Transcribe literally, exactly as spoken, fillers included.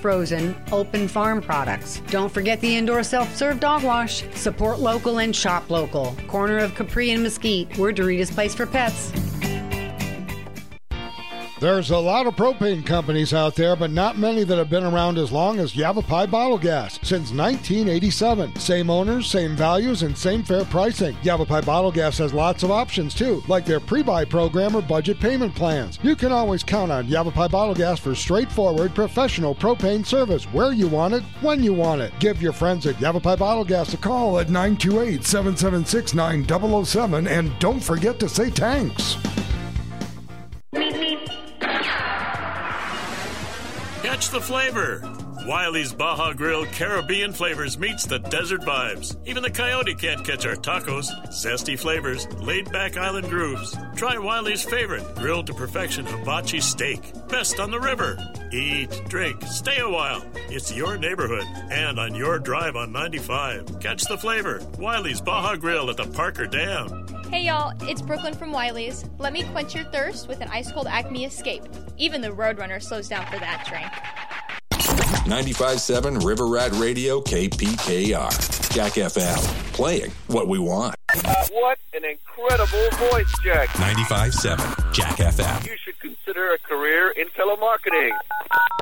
frozen, open farm products. Don't forget the indoor self-serve dog wash. Support local and shop local. Corner of Capri and Mesquite. We're Dorita's Place for Pets. There's a lot of propane companies out there, but not many that have been around as long as Yavapai Bottle Gas since nineteen eighty-seven. Same owners, same values, and same fair pricing. Yavapai Bottle Gas has lots of options too, like their pre-buy program or budget payment plans. You can always count on Yavapai Bottle Gas for straightforward, professional propane service where you want it, when you want it. Give your friends at Yavapai Bottle Gas a call at nine two eight, seven seven six, nine zero zero seven, and don't forget to say thanks. Catch the flavor. Wiley's Baja Grill Caribbean flavors meets the desert vibes. Even the coyote can't catch our tacos. Zesty flavors, laid-back island grooves. Try Wiley's favorite, grilled to perfection hibachi steak. Best on the river. Eat, drink, stay a while. It's your neighborhood and on your drive on ninety-five. Catch the flavor. Wiley's Baja Grill at the Parker Dam. Hey y'all, it's Brooklyn from Wiley's. Let me quench your thirst with an ice-cold Acme Escape. Even the Roadrunner slows down for that drink. ninety-five point seven River Rat Radio K P K R. Jack F M. Playing what we want. What an incredible voice, Jack. ninety-five point seven Jack F M. You should consider a career in telemarketing.